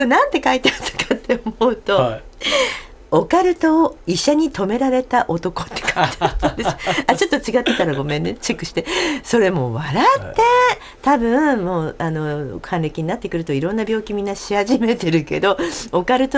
なんて書いてあったかって思うと、 はい、 オカルトを医者に止められた男って書いてあったんですあ、ちょっと違ってたらごめんね、チェックして。それもう笑って、はい、多分もう還暦になってくるといろんな病気みんなし始めてるけど、オカルト